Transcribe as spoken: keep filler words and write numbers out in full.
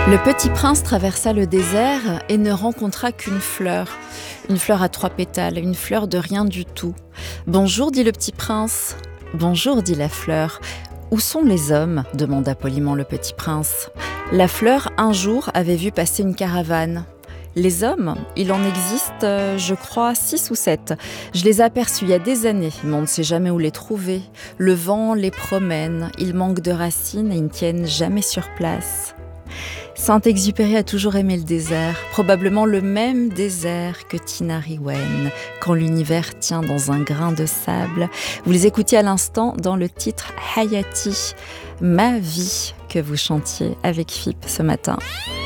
Le petit prince traversa le désert et ne rencontra qu'une fleur. Une fleur à trois pétales, une fleur de rien du tout. « Bonjour, dit le petit prince. »« Bonjour, dit la fleur. »« Où sont les hommes ?» demanda poliment le petit prince. La fleur, un jour, avait vu passer une caravane. Les hommes, il en existe, euh, je crois, six ou sept. Je les ai aperçus il y a des années, mais on ne sait jamais où les trouver. Le vent les promène, ils manquent de racines et ils ne tiennent jamais sur place. Saint-Exupéry a toujours aimé le désert, probablement le même désert que Tinariwen, quand l'univers tient dans un grain de sable. Vous les écoutiez à l'instant dans le titre Hayati, ma vie, que vous chantiez avec F I P ce matin.